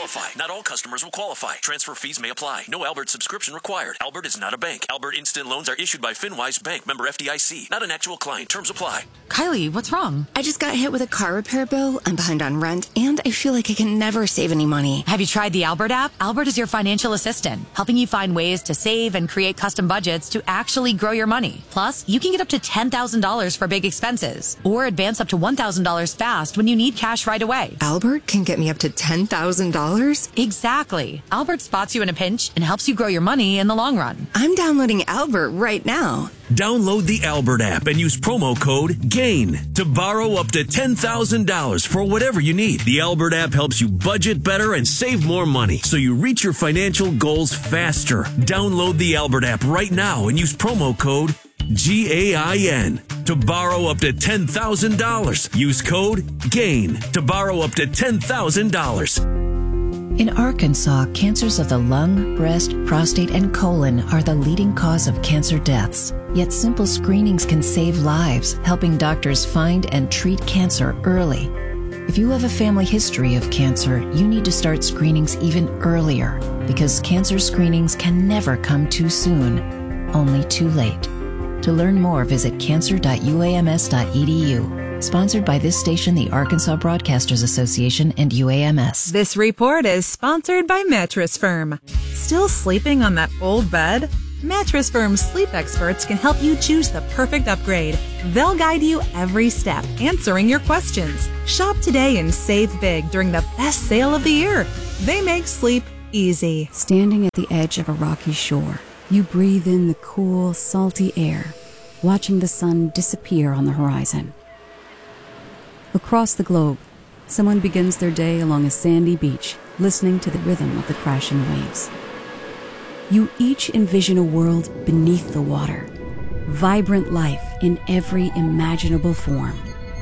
qualify. Not all customers will qualify. Transfer fees may apply. No Albert subscription required. Albert is not a bank. Albert Instant Loans are issued by FinWise Bank, member FDIC. Not an actual client. Terms apply. Kylie, what's wrong? I just got hit with a car repair bill. I'm behind on rent, and I feel like I can never save any money. Have you tried the Albert app? Albert is your financial assistant, helping you find ways to save and create custom budgets to actually grow your money. Plus, you can get up to $10,000 for big expenses, or advance up to $1,000 fast when you need cash right away. Albert can get me up to $10,000? Exactly. Albert spots you in a pinch and helps you grow your money in the long run. I'm downloading Albert right now. Download the Albert app and use promo code GAIN to borrow up to $10,000 for whatever you need. The Albert app helps you budget better and save more money so you reach your financial goals faster. Download the Albert app right now and use promo code GAIN to borrow up to $10,000. Use code GAIN to borrow up to $10,000. In Arkansas, cancers of the lung, breast, prostate, and colon are the leading cause of cancer deaths. Yet simple screenings can save lives, helping doctors find and treat cancer early. If you have a family history of cancer, you need to start screenings even earlier, because cancer screenings can never come too soon, only too late. To learn more, visit cancer.uams.edu. Sponsored by this station, the Arkansas Broadcasters Association, and UAMS. This report is sponsored by Mattress Firm. Still sleeping on that old bed? Mattress Firm's sleep experts can help you choose the perfect upgrade. They'll guide you every step, answering your questions. Shop today and save big during the best sale of the year. They make sleep easy. Standing at the edge of a rocky shore, you breathe in the cool, salty air, watching the sun disappear on the horizon. Across the globe, someone begins their day along a sandy beach, listening to the rhythm of the crashing waves. You each envision a world beneath the water, vibrant life in every imaginable form.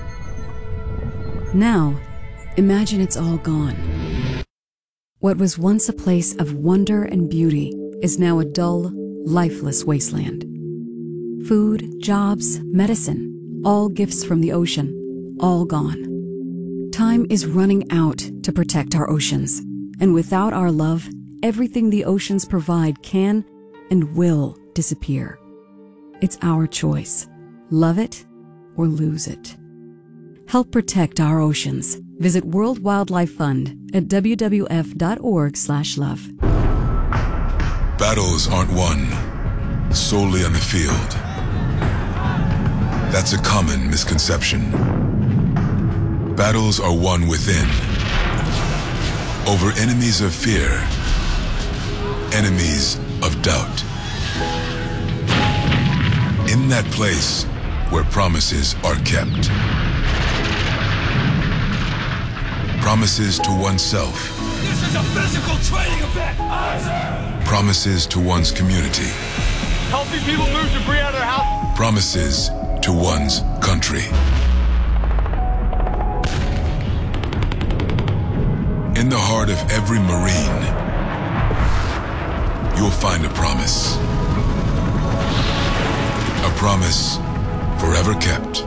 Now, imagine it's all gone. What was once a place of wonder and beauty is now a dull, lifeless wasteland. Food, jobs, medicine, all gifts from the ocean, all gone. Time is running out to protect our oceans, and without our love, everything the oceans provide can and will disappear. It's our choice. Love it or lose it. Help protect our oceans. Visit World Wildlife Fund at wwf.org/love. Battles aren't won solely on the field. That's a common misconception. Battles are won within, over enemies of fear, enemies of doubt. In that place where promises are kept. Promises to oneself. This is a physical training event! Promises to one's community. Helping people move debris out of their house. Promises to one's country. In the heart of every Marine, you'll find a promise. A promise forever kept.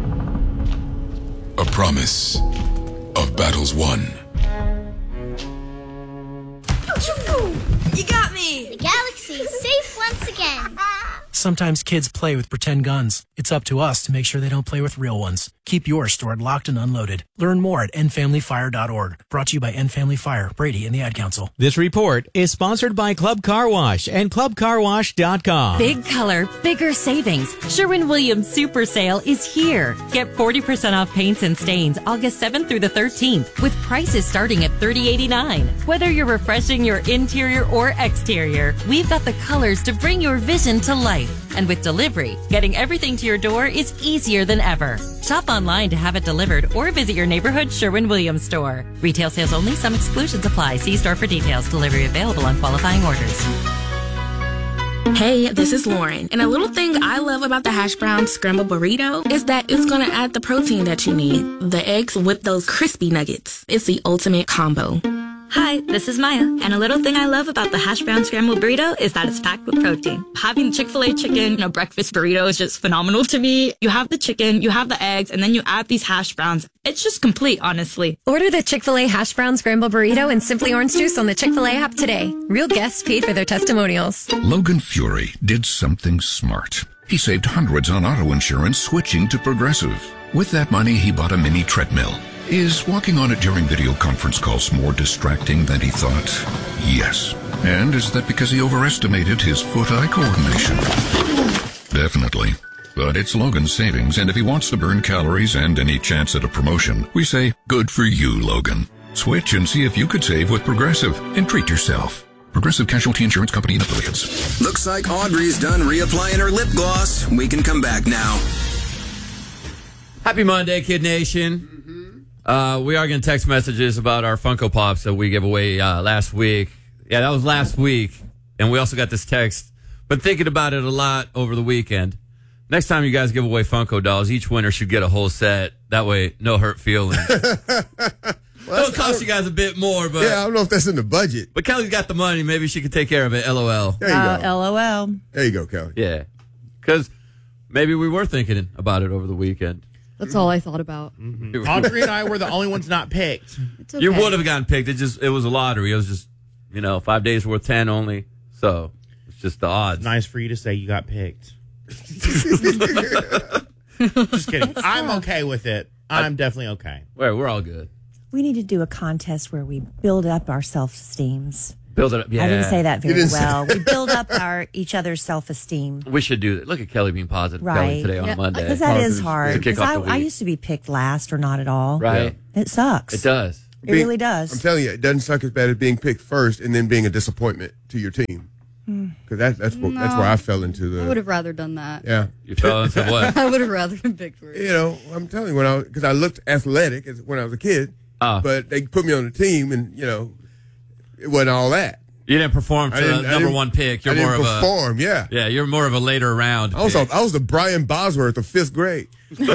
A promise of battles won. You got me! The galaxy is safe once again. Sometimes kids play with pretend guns. It's up to us to make sure they don't play with real ones. Keep yours stored locked and unloaded. Learn more at endfamilyfire.org. Brought to you by End Family Fire, Brady, and the Ad Council. This report is sponsored by Club Car Wash and ClubCarWash.com. Big color, bigger savings. Sherwin-Williams Super Sale is here. Get 40% off paints and stains August 7th through the 13th with prices starting at $30.89. Whether you're refreshing your interior or exterior, we've got the colors to bring your vision to life. And with delivery, getting everything to your door is easier than ever. Shop online to have it delivered or visit your neighborhood Sherwin-Williams store. Retail sales only. Some exclusions apply. See store for details. Delivery available on qualifying orders. Hey, this is Lauren. And a little thing I love about the hash brown scramble burrito is that it's going to add the protein that you need. The eggs with those crispy nuggets. It's the ultimate combo. Hi, this is Maya, and a little thing I love about the hash brown scrambled burrito is that it's packed with protein. Having Chick-fil-A chicken, breakfast burrito is just phenomenal to me. You have the chicken, you have the eggs, and then you add these hash browns. It's just complete, honestly. Order the Chick-fil-A hash brown scrambled burrito and Simply Orange Juice on the Chick-fil-A app today. Real guests paid for their testimonials. Logan Fury did something smart. He saved hundreds on auto insurance switching to Progressive. With that money, he bought a mini treadmill. Is walking on it during video conference calls more distracting than he thought? Yes. And is that because he overestimated his foot-eye coordination? Definitely. But it's Logan's savings, and if he wants to burn calories and any chance at a promotion, we say, good for you, Logan. Switch and see if you could save with Progressive and treat yourself. Progressive Casualty Insurance Company and Affiliates. Looks like Audrey's done reapplying her lip gloss. We can come back now. Happy Monday, Kid Nation. We are getting text messages about our Funko Pops that we gave away last week. Yeah, that was last week. And we also got this text. Been thinking about it a lot over the weekend. Next time you guys give away Funko dolls, each winner should get a whole set. That way, no hurt feelings. It'll cost you guys a bit more, but... Yeah, I don't know if that's in the budget. But Kelly's got the money. Maybe she can take care of it. LOL. There you go. LOL. There you go, Kelly. Yeah. Because maybe we were thinking about it over the weekend. That's all I thought about. Mm-hmm. Audrey and I were the only ones not picked. It's okay. You would have gotten picked. It was a lottery. It was just, 5 days worth 10 only. So it's just the odds. It's nice for you to say you got picked. Just kidding. I'm okay with it. I'm definitely okay. We're all good. We need to do a contest where we build up our self-esteems. Build it up, yeah. I didn't say that very well. We build up each other's self-esteem. We should do that. Look at Kelly being positive. Right. Kelly today on Monday. Because that is hard. Because I used to be picked last or not at all. Right. It sucks. It does. It really does. I'm telling you, it doesn't suck as bad as being picked first and then being a disappointment to your team. Because that's where I fell into the... I would have rather done that. Yeah. You fell into what? I would have rather been picked first. I'm telling you, because I looked athletic when I was a kid, but they put me on the team and, it wasn't all that. You didn't perform to the number one pick. You're more of perform, yeah. Yeah, you're more of a later round I was the Brian Bosworth of 5th grade.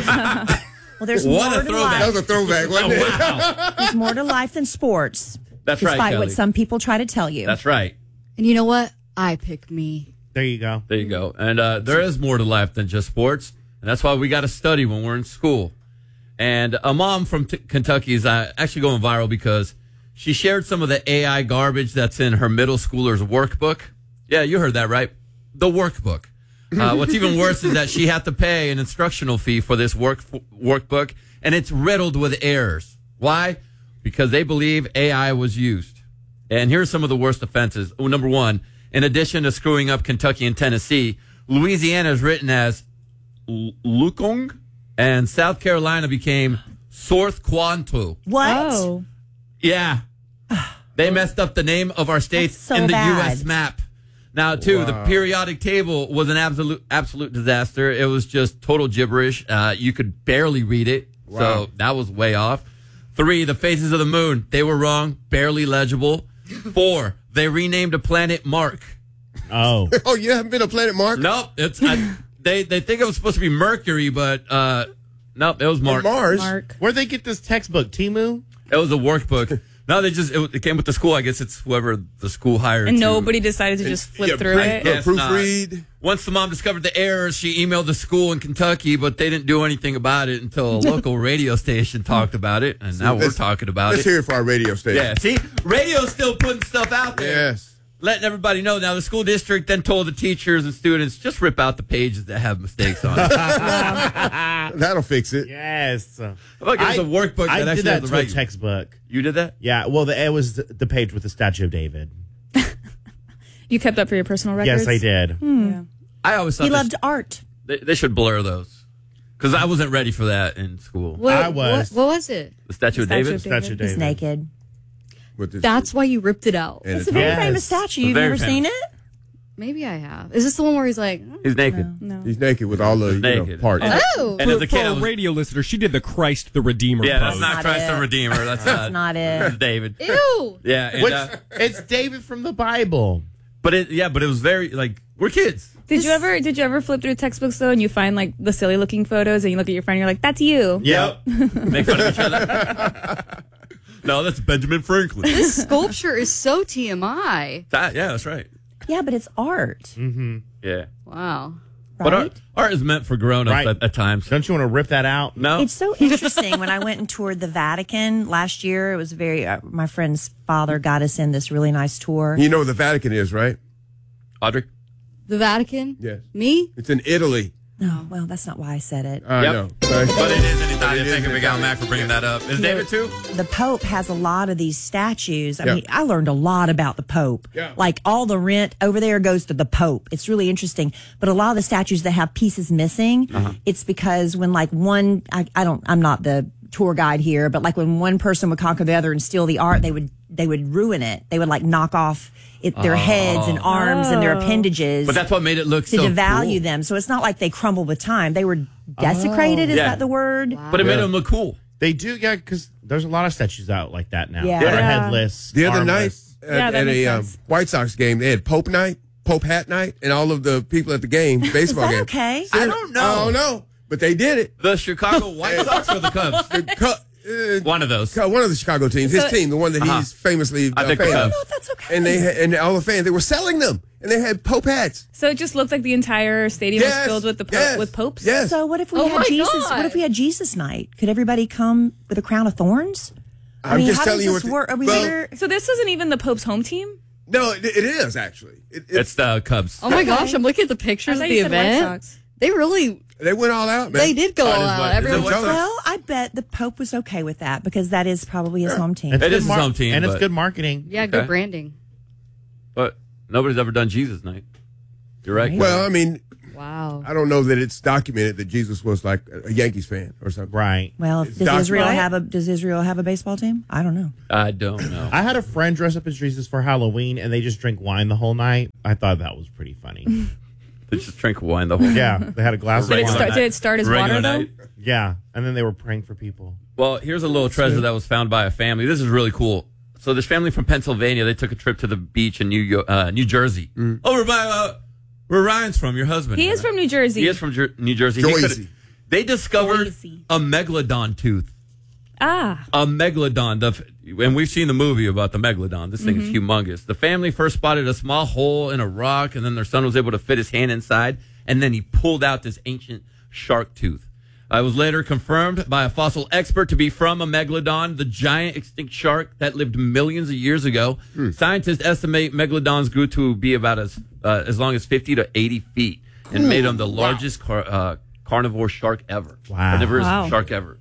Well, there's more to life. That was a throwback, wasn't it? Wow. There's more to life than sports. That's right, Despite Kelly. what some people try to tell you. That's right. And you know what? I pick me. There you go. There you go. And there is more to life than just sports. And that's why we got to study when we're in school. And a mom from Kentucky is actually going viral because she shared some of the AI garbage that's in her middle schooler's workbook. Yeah, you heard that right. The workbook. What's even worse is that she had to pay an instructional fee for this workbook, and it's riddled with errors. Why? Because they believe AI was used. And here's some of the worst offenses. Number one, in addition to screwing up Kentucky and Tennessee, Louisiana is written as Lukong, and South Carolina became Sorth Quanto. What? Oh. Yeah. They messed up the name of our states in the U.S. map. Now, too, the periodic table was an absolute disaster. It was just total gibberish. You could barely read it. Wow. So that was way off. 3, the phases of the moon. They were wrong. Barely legible. 4, they renamed a planet Mark. Oh. Oh, you haven't been a planet Mark? Nope. It's they think it was supposed to be Mercury, but nope, it was Mark. Mars. Where'd they get this textbook? Timu? It was a workbook. No, it came with the school. I guess it's whoever the school hired. And nobody decided to just flip through it. Proofread. Once the mom discovered the errors, she emailed the school in Kentucky, but they didn't do anything about it until a local radio station talked about it, and now we're talking about it. Let's hear it for our radio station. Yeah, see? Radio's still putting stuff out there. Yes. Letting everybody know. Now, the school district then told the teachers and students, just rip out the pages that have mistakes on it. That'll fix it. Yes. Look, there's a workbook that I actually did that has the to a right textbook. You did that? Yeah. Well, it was the page with the statue of David. You kept up for your personal records? Yes, I did. Yeah. I always thought He loved art. They should blur those. Because I wasn't ready for that in school. I was. What was it? The statue of David? Statue of David. He's naked. That's why you ripped it out. It's a very famous statue. You've never seen it? Maybe I have. Is this the one where he's like... He's naked. No. He's naked with all the parts. Oh! And as a kid, for a radio listener, she did the Christ the Redeemer Yeah, pose. that's not Christ the Redeemer. That's not it. That's David. Ew! Yeah. And, it's David from the Bible. But it was very, we're kids. Did you ever flip through textbooks though and you find the silly looking photos and you look at your friend and you're like, that's you? Yep. Make fun of each other. No, that's Benjamin Franklin. This sculpture is so TMI. Yeah, that's right. Yeah, but it's art. Mm-hmm. Yeah. Wow. But art is meant for grown-ups Right. at times. Don't you want to rip that out? No. It's so interesting. When I went and toured the Vatican last year, it was very, my friend's father got us in this really nice tour. You know what the Vatican is, right? Audrey? The Vatican? Yes. Me? It's in Italy. No, well, that's not why I said it. I know. Sorry. But it is in Italy. Thank you, Big Al Mac, for bringing that up. Is David too? The Pope has a lot of these statues. I Yeah. mean, I learned a lot about the Pope. Yeah. Like all the rent over there goes to the Pope. It's really interesting. But a lot of the statues that have pieces missing, it's because when like one, I'm not the tour guide here, but like when one person would conquer the other and steal the art, they would ruin it. They would like knock off their heads and arms and their appendages. But that's what made it look to so devalue cool. them. So it's not like they crumbled with time. They were desecrated. Is Yeah. that the word? But it made them look cool. They do, yeah, because there's a lot of statues out like that now. Yeah. That are Yeah. headless. The other night armless. at a White Sox game, they had Pope night, Pope hat night, and all of the people at the game, baseball game. Okay. I don't know. I don't know, but they did it. The Chicago White Sox or the Cubs? One of those. One of the Chicago teams, his team, the one that he's famously I a think fan the of. Cubs. That's okay. And all the fans, they were selling them, and they had Pope hats. So it just looked like the entire stadium Yes, was filled with yes, popes. yes. So what if we Oh had my Jesus? God. What if we had Jesus night? Could everybody come with a crown of thorns? I I'm mean, just how telling does you this what. work? Are we well, there? So this isn't even the Pope's home team? no, it is actually. It's the Cubs. Oh my gosh, I'm looking at the pictures I of thought the you said White event. Sox. They really, They went all out, man. they did go Oh, it all is out. what- is it Everyone what- Well, I bet the Pope was okay with that because that is probably his home team. It's It good is his home team, and it's but- good marketing. Yeah, good Okay. branding. But nobody's ever done Jesus night. You're right. Well, I mean, Wow. I don't know that it's documented that Jesus was like a Yankees fan or something. Right. Well, It's does Israel documented. have a baseball team? I don't know. I don't know. I had a friend dress up as Jesus for Halloween, and they just drink wine the whole night. I thought that was pretty funny. They just drink wine the whole Yeah, they had a glass of Regular wine. night. Did it start as Regular water, though? night. Yeah, and then they were praying for people. Well, here's a little treasure that was found by a family. This is really cool. So this family from Pennsylvania, they took a trip to the beach in New Jersey. Over by where Ryan's from, your husband. He is from New Jersey. He is from New Jersey. Jersey. They discovered Jersey. a megalodon tooth. Ah. A megalodon. And we've seen the movie about the megalodon. This thing is humongous. The family first spotted a small hole in a rock, and then their son was able to fit his hand inside, and then he pulled out this ancient shark tooth. It was later confirmed by a fossil expert to be from a megalodon, the giant extinct shark that lived millions of years ago. Scientists estimate megalodons grew to be about as long as 50 to 80 feet and made them the largest carnivore shark ever. Wow. Carnivorous Wow. shark ever.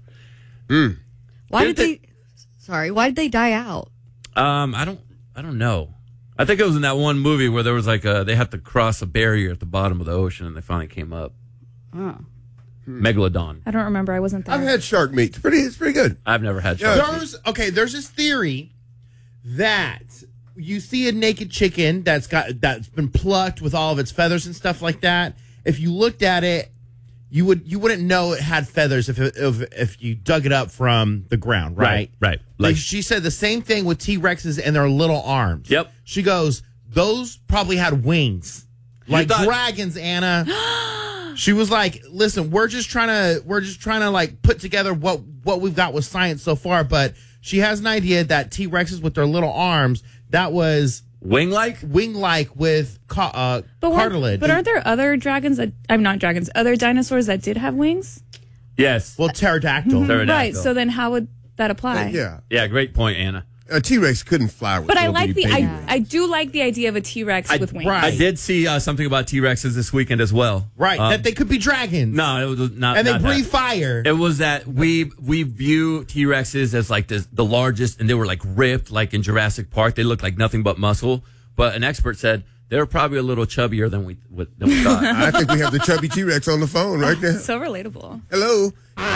Why did they? Sorry, why did they die out? I don't know. I think it was in that one movie where there was like they had to cross a barrier at the bottom of the ocean and they finally came up. Oh. Megalodon. I don't remember. I wasn't there. I've had shark meat. It's pretty good. I've never had shark. meat. There's this theory that you see a naked chicken that's been plucked with all of its feathers and stuff like that. If you looked at it, you wouldn't know it had feathers if you dug it up from the ground, right? Right. Like She said the same thing with T-Rexes and their little arms. Yep. She goes, those probably had wings, like thought- dragons, Anna. She was like, "Listen, we're just trying to like put together what we've got with science so far." But she has an idea that T-Rexes with their little arms, that was wing-like with cartilage. But aren't there other dragons that I'm not dragons, other dinosaurs that did have wings? Yes. Well, pterodactyl. Right. So then how would that apply? Yeah, great point, Anna. A T-Rex couldn't fly with But I little like bitty the baby. I do like the idea of a T-Rex with wings. I did see something about T-Rexes this weekend as well. Right, that they could be dragons. No, it was not. And they not breathe that. fire. It was that we view T-Rexes as like the largest, and they were like ripped, like in Jurassic Park. They looked like nothing but muscle. But an expert said they were probably a little chubbier than we thought. I think we have the chubby T-Rex on the phone right now. So relatable. Hello.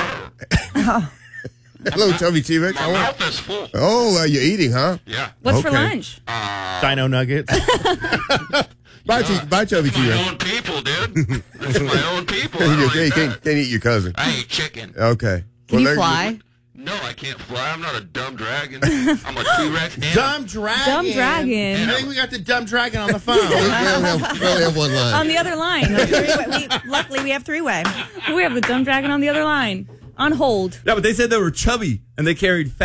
Hello, chubby T-Rex. My mouth is full. Oh, you're eating, huh? Yeah. What's for lunch? Dino nuggets. Bye, chubby My T-Rex. own people, dude. It's my own people. You can't eat your cousin. I eat chicken. Okay. Can you there fly? No, I can't fly. I'm not a dumb dragon. I'm a T-Rex. Dumb dragon. Dumb dragon. I think we got the dumb dragon on the phone. We only have one line. On the other line. Luckily, we have three-way. We have the dumb dragon on the other line. On hold. Yeah, but they said they were chubby and they carried fat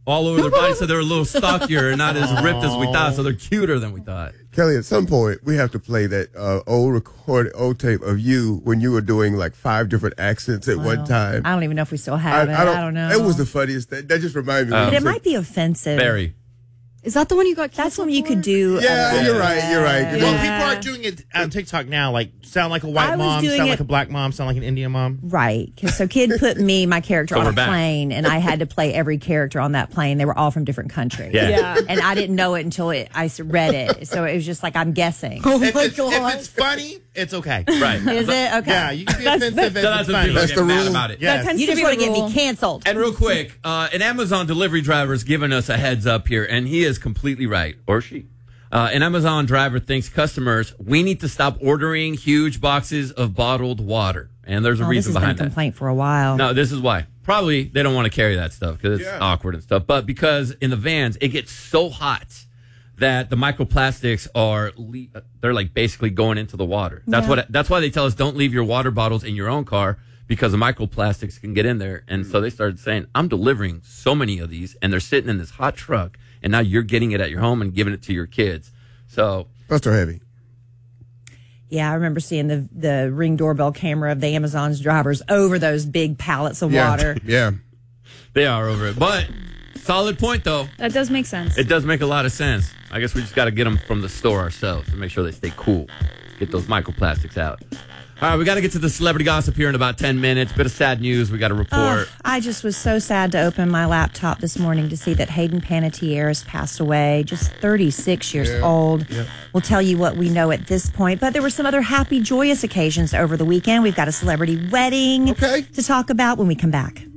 all over their body, so they're a little stockier and not as ripped as we thought. So they're cuter than we thought. Kelly, at some point we have to play that old tape of you when you were doing like 5 different accents at one time. I don't even know if we still have it. I don't know. It was the funniest thing. That just reminded me. But it might be offensive. Very. Is that the one you got canceled? That's one you could do. Yeah, you're right. Well, people are doing it on TikTok now. Like, sound like a white mom, sound like a black mom, sound like an Indian mom. Right. So kid put my character on a plane, and I had to play every character on that plane. They were all from different countries. Yeah. And I didn't know it until I read it. So it was just like, I'm guessing. If it's funny, it's okay. Right. Is it? Okay. Yeah, you can be offensive if it's funny. That's the rule. About it. Yes. You just want to get me canceled. And real quick, an Amazon delivery driver is giving us a heads up here, and he is completely right. Or she. An Amazon driver thinks customers, we need to stop ordering huge boxes of bottled water. And there's a reason behind that. This has been a complaint for a while. No, this is why. Probably they don't want to carry that stuff because it's awkward and stuff. But because in the vans, it gets so hot that the microplastics they're like basically going into the water. That's why they tell us don't leave your water bottles in your own car because the microplastics can get in there. And so they started saying, I'm delivering so many of these and they're sitting in this hot truck. And now you're getting it at your home and giving it to your kids. So that's heavy. Yeah, I remember seeing the Ring doorbell camera of the Amazon's drivers over those big pallets of water. Yeah, they are over it. But solid point, though. That does make sense. It does make a lot of sense. I guess we just got to get them from the store ourselves to make sure they stay cool. Get those microplastics out. All right, we got to get to the celebrity gossip here in about 10 minutes. Bit of sad news we got to report. I just was so sad to open my laptop this morning to see that Hayden Panettiere has passed away, just 36 years old. Yeah. We'll tell you what we know at this point. But there were some other happy, joyous occasions over the weekend. We've got a celebrity wedding to talk about when we come back.